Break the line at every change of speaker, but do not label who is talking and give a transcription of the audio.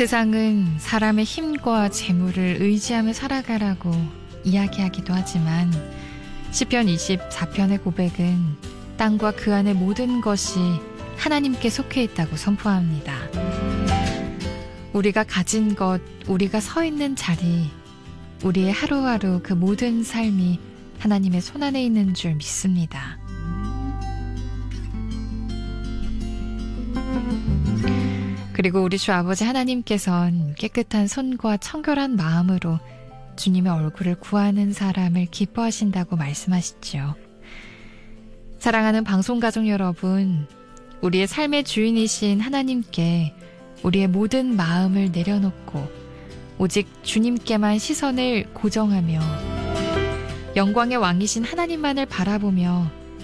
세상은 사람의 힘과 재물을 의지하며 살아가라고 이야기하기도 하지만 시편 24편의 고백은 땅과 그 안의 모든 것이 하나님께 속해 있다고 선포합니다. 우리가 가진 것, 우리가 서 있는 자리, 우리의 하루하루 그 모든 삶이 하나님의 손안에 있는 줄 믿습니다. 그리고 우리 주 아버지 하나님께선 깨끗한 손과 청결한 마음으로 주님의 얼굴을 구하는 사람을 기뻐하신다고 말씀하시죠. 사랑하는 방송가족 여러분, 우리의 삶의 주인이신 하나님께 우리의 모든 마음을 내려놓고 오직 주님께만 시선을 고정하며 영광의 왕이신 하나님만을 바라보며